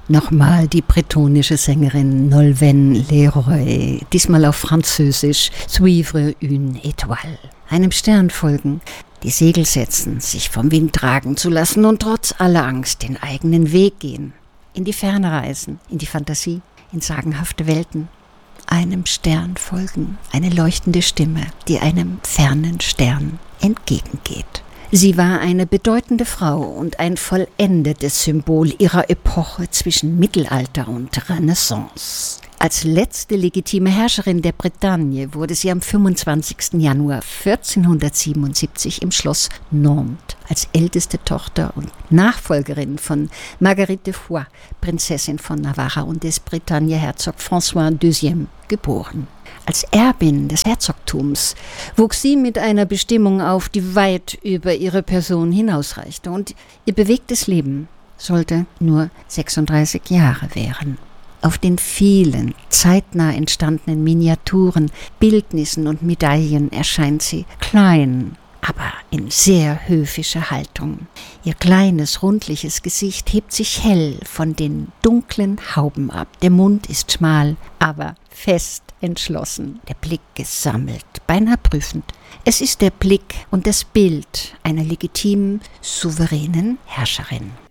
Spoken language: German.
Nochmal die bretonische Sängerin Nolwenn Leroy, diesmal auf Französisch, Suivre une étoile, einem Stern folgen, die Segel setzen, sich vom Wind tragen zu lassen und trotz aller Angst den eigenen Weg gehen, in die Ferne reisen, in die Fantasie, in sagenhafte Welten, einem Stern folgen, eine leuchtende Stimme, die einem fernen Stern entgegengeht. Sie war eine bedeutende Frau und ein vollendetes Symbol ihrer Epoche zwischen Mittelalter und Renaissance. Als letzte legitime Herrscherin der Bretagne wurde sie am 25. Januar 1477 im Schloss Nantes als älteste Tochter und Nachfolgerin von Marguerite de Foix, Prinzessin von Navarra und des Bretagne-Herzog François II. Geboren. Als Erbin des Herzogtums wuchs sie mit einer Bestimmung auf, die weit über ihre Person hinausreichte, und ihr bewegtes Leben sollte nur 36 Jahre währen. Auf den vielen zeitnah entstandenen Miniaturen, Bildnissen und Medaillen erscheint sie klein, aber in sehr höfischer Haltung. Ihr kleines, rundliches Gesicht hebt sich hell von den dunklen Hauben ab. Der Mund ist schmal, aber fest entschlossen, der Blick gesammelt, beinahe prüfend. Es ist der Blick und das Bild einer legitimen, souveränen Herrscherin.